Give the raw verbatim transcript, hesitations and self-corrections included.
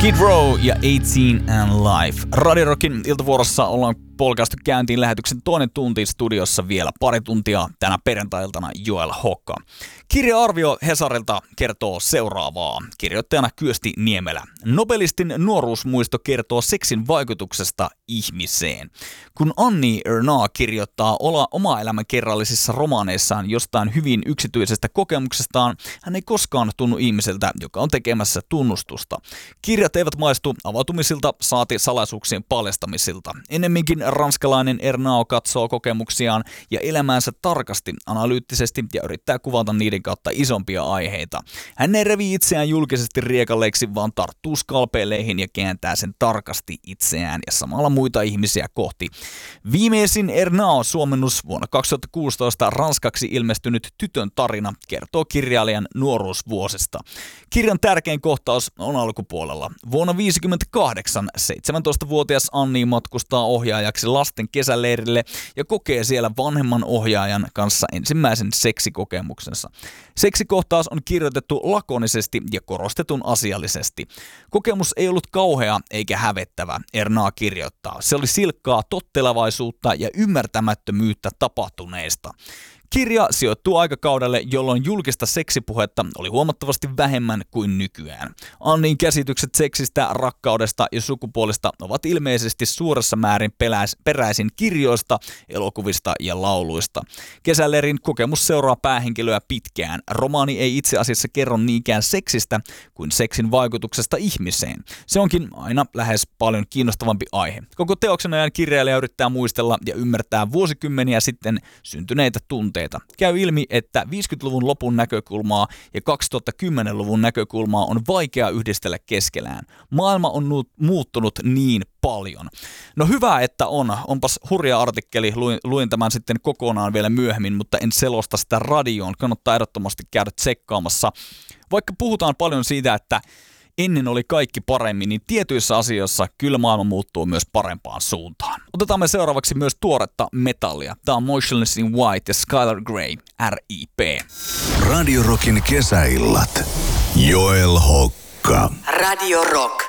Skid Row ja eighteen and Life. Radio Rockin iltavuorossa ollaan polkaistu käyntiin lähetyksen toinen tunti studiossa vielä pari tuntia tänä perjantai-iltana Joel Hokka. Kirja-arvio Hesarilta kertoo seuraavaa. Kirjoittajana Kyösti Niemelä. Nobelistin nuoruusmuisto kertoo seksin vaikutuksesta ihmiseen. Kun Annie Ernaux kirjoittaa oma elämän kerrallisissa romaaneissaan jostain hyvin yksityisestä kokemuksestaan, hän ei koskaan tunnu ihmiseltä, joka on tekemässä tunnustusta. Kirjat eivät maistu avautumisilta, saati salaisuuksien paljastamisilta. Ennemminkin ranskalainen Ernaux katsoo kokemuksiaan ja elämäänsä tarkasti, analyyttisesti ja yrittää kuvata niiden kautta isompia aiheita. Hän ei revi itseään julkisesti riekalleiksi, vaan tarttuu skalpeleihin ja kääntää sen tarkasti itseään ja samalla muita ihmisiä kohti. Viimeisin Ernaux-suomennus vuonna kaksituhattakuusitoista ranskaksi ilmestynyt Tytön tarina kertoo kirjailijan nuoruusvuosista. Kirjan tärkein kohtaus on alkupuolella. Vuonna tuhatyhdeksänsataaviisikymmentäkahdeksan seitsemäntoistavuotias Annie matkustaa ohjaajaksi lasten kesäleirille ja kokee siellä vanhemman ohjaajan kanssa ensimmäisen seksikokemuksensa. Seksikohtaus on kirjoitettu lakonisesti ja korostetun asiallisesti. Kokemus ei ollut kauhea eikä hävettävä, Ernaux kirjoittaa. Se oli silkkaa tottelevaisuutta ja ymmärtämättömyyttä tapahtuneesta. Kirja sijoittuu aikakaudelle, jolloin julkista seksipuhetta oli huomattavasti vähemmän kuin nykyään. Annien käsitykset seksistä, rakkaudesta ja sukupuolista ovat ilmeisesti suuressa määrin peräisin kirjoista, elokuvista ja lauluista. Kesäleirin kokemus seuraa päähenkilöä pitkään. Romaani ei itse asiassa kerro niinkään seksistä kuin seksin vaikutuksesta ihmiseen. Se onkin aina lähes paljon kiinnostavampi aihe. Koko teoksen ajan kirjailija yrittää muistella ja ymmärtää vuosikymmeniä sitten syntyneitä tunteita. Käy ilmi, että viisikymmentäluvun lopun näkökulmaa ja kaksituhattakymmenluvun näkökulmaa on vaikea yhdistellä keskenään. Maailma on nu- muuttunut niin paljon. No hyvä, että on. Onpas hurja artikkeli. Luin, luin tämän sitten kokonaan vielä myöhemmin, mutta en selosta sitä radioon. Kannattaa ehdottomasti käydä tsekkaamassa. Vaikka puhutaan paljon siitä, että ennen oli kaikki paremmin, niin tietyissä asioissa kyllä maailma muuttuu myös parempaan suuntaan. Otetaan me seuraavaksi myös tuoretta metallia. Tämä on Motionless in White ja Skylar Grey, R I P. Radio Rockin kesäillat. Joel Hokka. Radio Rock.